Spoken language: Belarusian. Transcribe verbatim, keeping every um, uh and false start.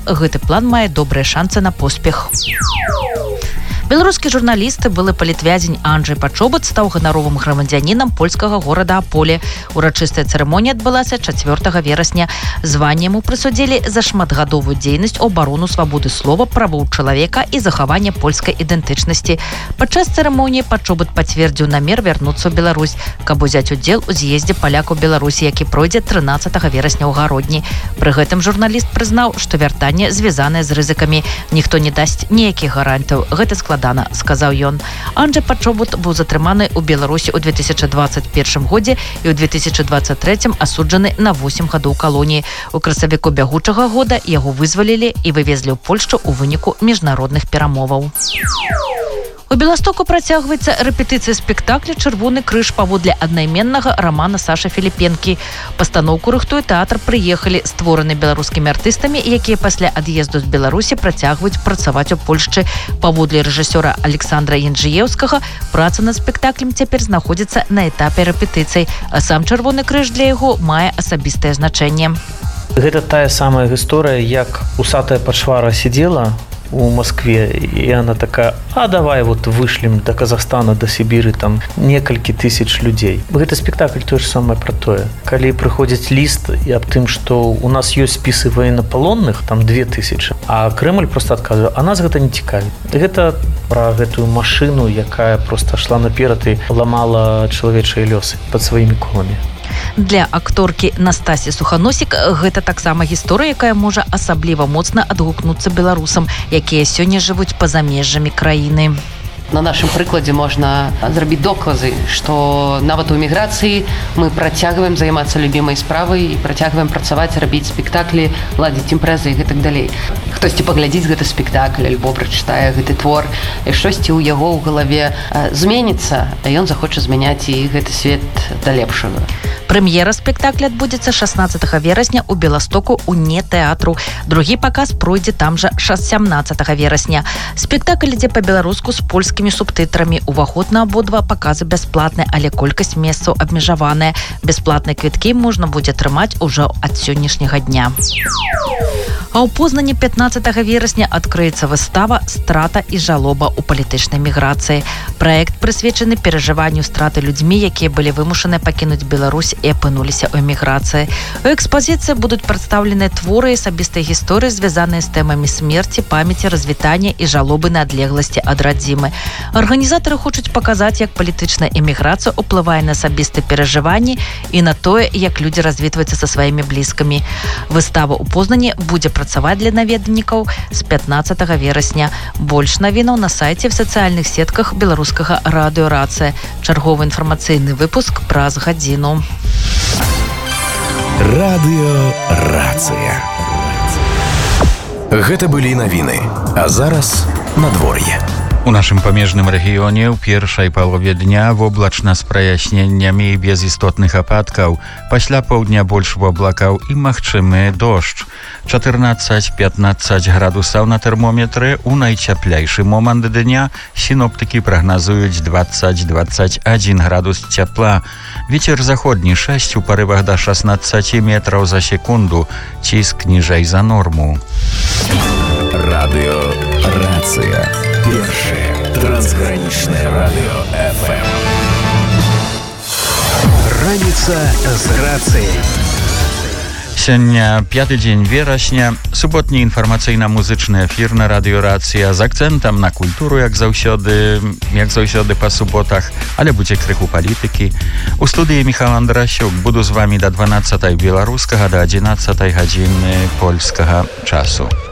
гэты план мае добрыя шансы на поспех. Беларускі журналіст, былы палітвязень Анджэй Пачобут стаў ганаровым грамадзянінам польскага горада Аполе. Урачыстая цырымонія адбылася чацвёртага верасня. Званне яму прысудзілі за шматгадовую дзейнасць у абарону свабоды слова, правоў чалавека і захавання польскай ідэнтычнасці. Падчас цырымоніі Пачобут пацвердзіў намер вярнуцца ў Беларусь, каб узяць удзел у з'ездзе палякаў Беларусі, які пройдзе трынаццатага верасня ў Гародні. Пры гэтым журналіст прызнаў, што вяртанне звязанае з рызыкамі. Ніхто не дасць ніякіх гарантаў. Гэта склад сказаў ён. Анджэй Пачобут быў затрыманы ў Беларусі ў две тысячы дваццаць першым годзе і ў две тысячы дваццаць трэцім асуджаны на восем гадоў калоніі. У красавіку бягучага года яго вызвалілі і вывезлі ў Польшчу ў выніку міжнародных перамоваў. У Беластоку працягваецца рэпетыцыя спектакля «Чырвоны крыж» паводле аднайменнага рамана Сашы Філіпенкі. Пастаноўку рыхтуе тэатр «Прыехалі», створаны беларускімі артыстамі, якія пасля ад'езду з Беларусі працягваюць працаваць у Польшчы. Паводле рэжысёра Александра Янджыеўскага, праца над спектаклем цяпер знаходзіцца на этапе рэпетыцый, а сам «Чырвоны крыж» для яго мае асабістае значэнне. Гэта тая самая гісторыя, як усатая пачвара сидела у Москве, и она такая: а давай вот вышлем до Казахстана, до Сибири там некалькі тысяч людей. Гэты спектакль то же самое про тое. Калі прыходзіць ліст і аб тым, што у нас ёсць спісы военнопалонных, там две тысячи, а Кремль просто адказвае: а нас гэта не цікавіць. Гэта пра гэтую машыну, якая просто шла наперад і ламала чалавечыя лёсы пад сваімі коламі. Для акторкі Настасі Суханосік гэта таксама гісторыя, якая можа асабліва моцна адгукнуцца беларусам, якія сёння жывуць па-за межамі краіны. На нашым прыкладзе можна зрабіць доказы, што нават у эміграцыі мы працягваем займацца любімай справай і працягваем працаваць, рабіць спектаклі, ладзіць імпрэзы і гэтак далей. Хтосьці паглядзіць гэты спектакль, альбо прачытае гэты твор, і штосьці ў яго ў галаве зменіцца, а ён захоча змяняць і гэты свет да лепшага. Прэм'ера спектакля адбудзецца шаснаццатага верасня ў Беластоку ў не-тэатру. Другі паказ пройдзе там жа сямнаццатага верасня. Спектакль ідзе па-беларуску з польскімі субтытрамі. Уваход на абодва паказы бясплатны, але колькасць месцаў абмежаваная. Бясплатныя квіткі можна будзе атрымаць ужо ад сённяшняга дня. А ў Познані пятнаццатага верасня адкрыецца выстава «Страта і жалоба ў палітычнай міграцыі». Праект прысвечаны перажыванню страты людзьмі, якія былі вымушаны пакінуць Беларусь і апынуліся ў эміграцыі. У экспазіцыі будуць прадстаўленыя творы і асабістыя гісторыі, звязаныя з тэмамі смерці, памяці, развітання і жалобы на адлегласці ад радзімы. Арганізатары хочуць паказаць, як палітычная эміграцыя ўплывае на асабістыя перажыванні і на тое, як людзі развітваюцца са сваімі блізкамі. Выстава ў Познані будзе працаваць для наведнікаў з пятнаццатага верасня. Больш навінаў на сайце, в сацыяльных сетках беларускага радыё «Рацыя». Чарговы інфармацыйны выпуск праз гадзіну. Радыё «Рацыя». Гэта былі навіны. А зараз надвор'е. У нашым памежным рэгіёне ў першай палове дня воблачна з праясненнямі і без істотных ападкаў. Пасля паўдня больш воблакаў і магчымы дождж. чатырнаццаць-пятнаццаць градусаў на тэрмометры. У найцяпляйшы момант дня сіноптыкі прагназуюць дваццаць-дваццаць адзін градус цяпла. Вецер заходні шэсць у парывах да шаснаццаці метраў за секунду. Ціск ніжэй за норму. Радыё «Рацыя». Першае трансгранічнае радыё эф эм. Раніца з рацыяй. Сёння пяты дзень верасня, суботні інфармацыйна-музычны эфір на радыё «Рацыя» з акцэнтам на культуру, як заўсёды, як заўсёды па суботах, але будзе крыху палітыкі. У студыі Міхал Андрасюк, буду з вамі да дванаццатай беларускага, да адзінаццатай гадзіны польскага часу.